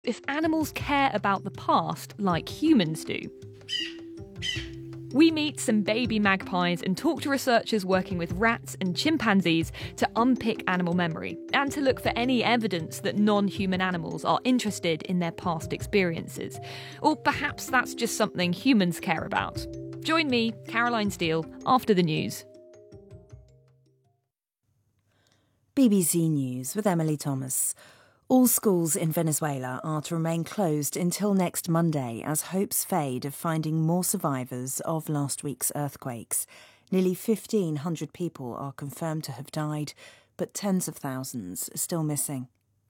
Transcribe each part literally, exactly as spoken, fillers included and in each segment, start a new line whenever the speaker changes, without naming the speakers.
if animals care about the past like humans do. We meet some baby magpies and talk to researchers working with rats and chimpanzees to unpick animal memory and to look for any evidence that non-human animals are interested in their past experiences. Or perhaps that's just something humans care about. Join me, Caroline Steele, after the news.
B B C News with Emily Thomas. All schools in Venezuela are to remain closed until next Monday as hopes fade of finding more survivors of last week's earthquakes. Nearly fifteen hundred people are confirmed to have died, but tens of thousands are still missing.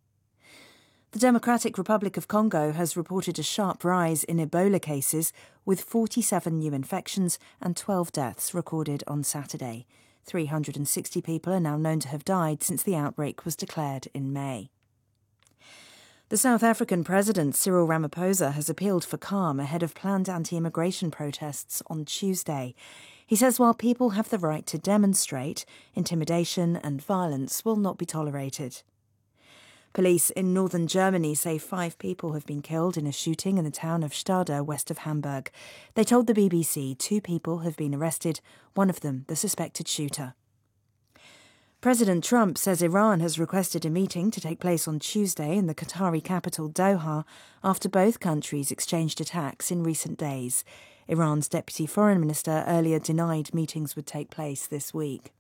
The Democratic Republic of Congo has reported a sharp rise in Ebola cases, with forty-seven new infections and twelve deaths recorded on Saturday. three hundred sixty people are now known to have died since the outbreak was declared in May. The South African President Cyril Ramaphosa has appealed for calm ahead of planned anti-immigration protests on Tuesday. He says while people have the right to demonstrate, intimidation and violence will not be tolerated. Police in northern Germany say five people have been killed in a shooting in the town of Stade, west of Hamburg. They told the B B C two people have been arrested, one of them the suspected shooter. President Trump says Iran has requested a meeting to take place on Tuesday in the Qatari capital Doha after both countries exchanged attacks in recent days. Iran's deputy foreign minister earlier denied meetings would take place this week.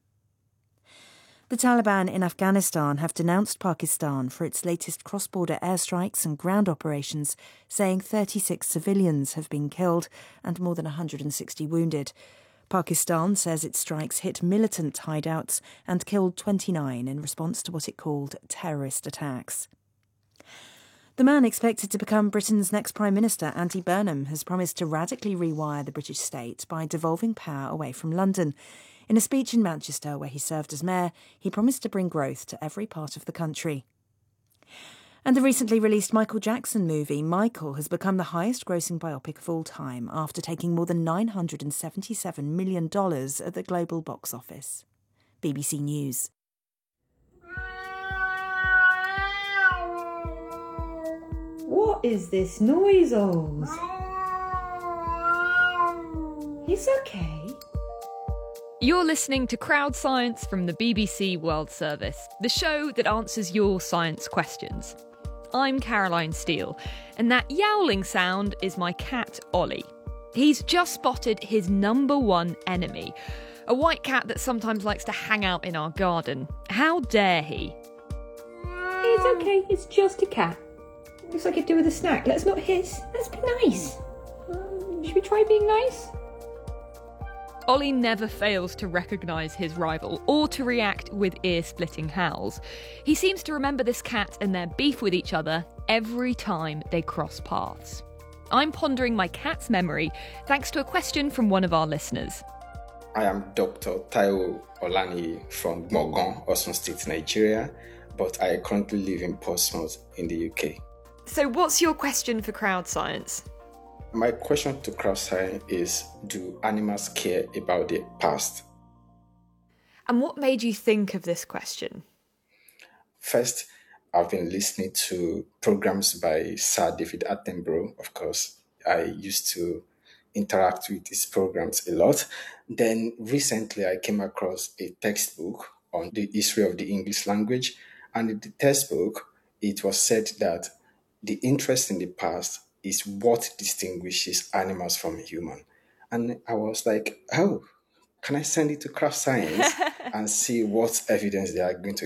The Taliban in Afghanistan have denounced Pakistan for its latest cross-border airstrikes and ground operations, saying thirty-six civilians have been killed and more than one hundred sixty wounded. Pakistan says its strikes hit militant hideouts and killed twenty-nine in response to what it called terrorist attacks. The man expected to become Britain's next Prime Minister, Andy Burnham, has promised to radically rewire the British state by devolving power away from London. In a speech in Manchester, where he served as mayor, he promised to bring growth to every part of the country. And the recently released Michael Jackson movie, Michael, has become the highest-grossing biopic of all time after taking more than nine hundred seventy-seven million dollars at the global box office. B B C News.
What is this noise, Oz? It's okay.
You're listening to Crowd Science from the B B C World Service, the show that answers your science questions. I'm Caroline Steele, and that yowling sound is my cat Ollie. He's just spotted his number one enemy, a white cat that sometimes likes to hang out in our garden. How dare he?
It's okay, it's just a cat. Looks like it'd do with a snack. Let's not hiss. Let's be nice. Um, should we try being nice?
Ollie never fails to recognise his rival or to react with ear-splitting howls. He seems to remember this cat and their beef with each other every time they cross paths. I'm pondering my cat's memory thanks to a question from one of our listeners.
I am Doctor Taiwo Olani from Mogon, Osun State, Nigeria, but I currently live in Portsmouth in the U K.
So what's your question for Crowd Science?
My question to Crowd Science is, do animals care about their past?
And what made you think of this question?
First, I've been listening to programs by Sir David Attenborough. Of course, I used to interact with his programs a lot. Then recently, I came across a textbook on the history of the English language. And in the textbook, it was said that the interest in the past is what distinguishes animals from human. And I was like, oh, can I send it to Crowd Science and see what evidence they are going to